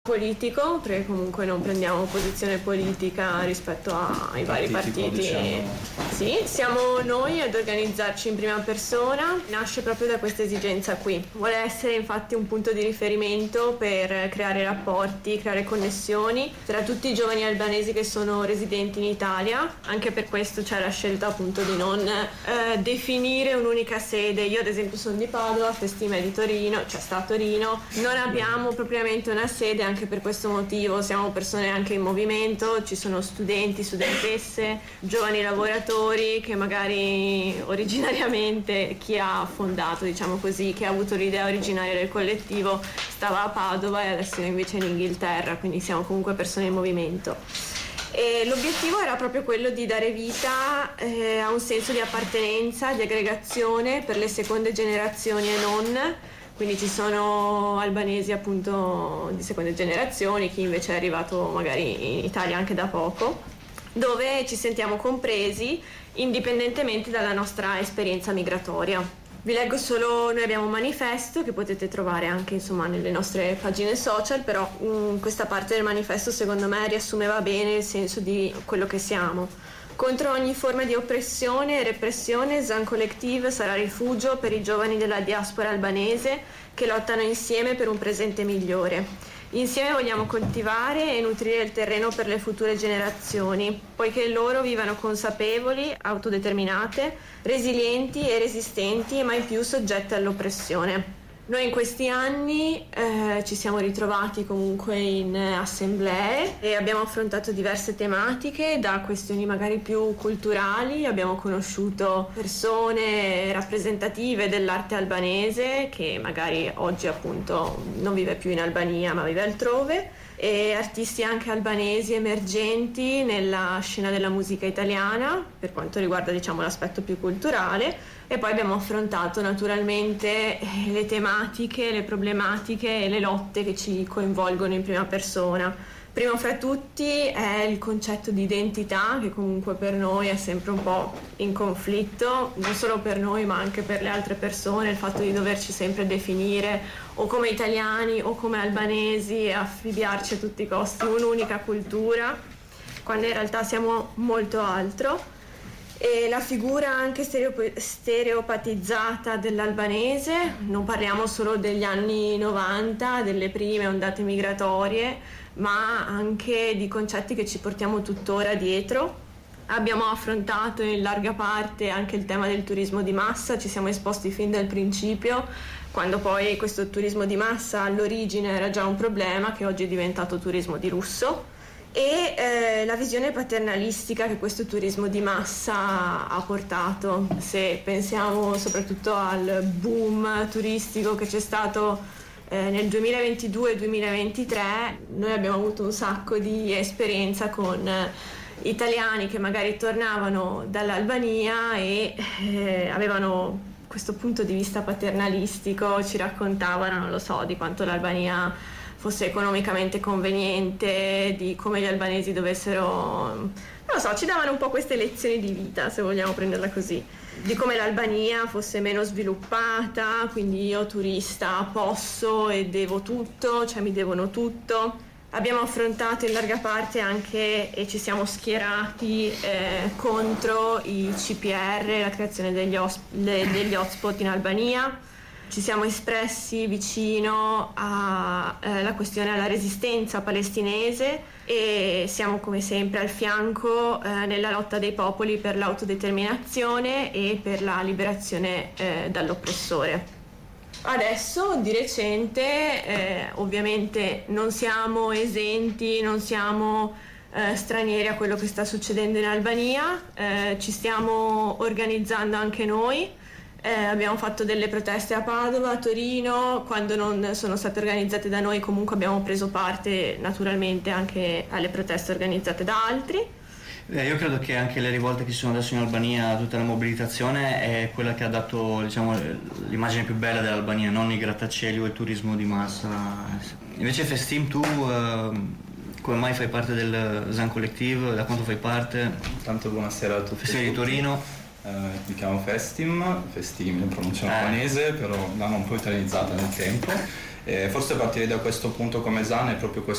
politico, perché comunque non prendiamo posizione politica rispetto ai vari partiti. Diciamo. Sì, siamo noi ad organizzarci in prima persona, nasce proprio da questa esigenza qui. Vuole essere infatti un punto di riferimento per creare rapporti, creare connessioni tra tutti i giovani albanesi che sono residenti in Italia. Anche per questo c'è la scelta appunto di non definire un'unica sede. Io ad esempio sono di Padova, Festim è di Torino, cioè sta a Torino. Non abbiamo propriamente una sede, anche per questo motivo siamo persone anche in movimento, ci sono studenti, studentesse, giovani lavoratori che magari originariamente chi ha fondato, diciamo così, che ha avuto l'idea originaria del collettivo stava a Padova e adesso invece è in Inghilterra, quindi siamo comunque persone in movimento. E l'obiettivo era proprio quello di dare vita a un senso di appartenenza, di aggregazione per le seconde generazioni e non. Quindi ci sono albanesi appunto di seconde generazioni, chi invece è arrivato magari in Italia anche da poco, dove ci sentiamo compresi indipendentemente dalla nostra esperienza migratoria. Vi leggo solo, noi abbiamo un manifesto che potete trovare anche insomma nelle nostre pagine social, però questa parte del manifesto secondo me riassumeva bene il senso di quello che siamo. Contro ogni forma di oppressione e repressione, Zan Collective sarà rifugio per i giovani della diaspora albanese che lottano insieme per un presente migliore. Insieme vogliamo coltivare e nutrire il terreno per le future generazioni, poiché loro vivano consapevoli, autodeterminate, resilienti e resistenti e mai più soggette all'oppressione. Noi in questi anni ci siamo ritrovati comunque in assemblee e abbiamo affrontato diverse tematiche, da questioni magari più culturali, abbiamo conosciuto persone rappresentative dell'arte albanese che magari oggi appunto non vive più in Albania ma vive altrove, e artisti anche albanesi emergenti nella scena della musica italiana per quanto riguarda diciamo l'aspetto più culturale. E poi abbiamo affrontato naturalmente le tematiche, le problematiche e le lotte che ci coinvolgono in prima persona. Primo fra tutti è il concetto di identità, che comunque per noi è sempre un po' in conflitto, non solo per noi ma anche per le altre persone, il fatto di doverci sempre definire o come italiani o come albanesi e affibbiarci a tutti i costi un'unica cultura, quando in realtà siamo molto altro. E la figura anche stereopatizzata dell'albanese, non parliamo solo degli anni 90, delle prime ondate migratorie, ma anche di concetti che ci portiamo tuttora dietro. Abbiamo affrontato in larga parte anche il tema del turismo di massa, ci siamo esposti fin dal principio, quando poi questo turismo di massa all'origine era già un problema che oggi è diventato turismo di lusso. E la visione paternalistica che questo turismo di massa ha portato. Se pensiamo soprattutto al boom turistico che c'è stato nel 2022-2023, noi abbiamo avuto un sacco di esperienza con italiani che magari tornavano dall'Albania e avevano questo punto di vista paternalistico, ci raccontavano, non lo so, di quanto l'Albania fosse economicamente conveniente, di come gli albanesi dovessero, non lo so, ci davano un po' queste lezioni di vita, se vogliamo prenderla così, di come l'Albania fosse meno sviluppata, quindi io turista posso e devo tutto, cioè mi devono tutto. Abbiamo affrontato in larga parte anche e ci siamo schierati contro i CPR, la creazione degli hotspot in Albania. Ci siamo espressi vicino alla questione alla resistenza palestinese e siamo come sempre al fianco nella lotta dei popoli per l'autodeterminazione e per la liberazione dall'oppressore. Adesso di recente ovviamente non siamo esenti, non siamo stranieri a quello che sta succedendo in Albania, ci stiamo organizzando anche noi. Abbiamo fatto delle proteste a Padova, a Torino, quando non sono state organizzate da noi comunque abbiamo preso parte naturalmente anche alle proteste organizzate da altri. Io credo che anche le rivolte che ci sono adesso in Albania, tutta la mobilitazione è quella che ha dato diciamo, l'immagine più bella dell'Albania, non i grattacieli o il turismo di massa. Invece Festim, tu come mai fai parte del Zan Collective? Da quanto fai parte? Tanto buonasera a tutti. Festim di Torino. Mi chiamo Festim in pronuncia albanese, però l'hanno un po' italianizzata nel tempo Forse partirei da questo punto come Zan, è proprio questo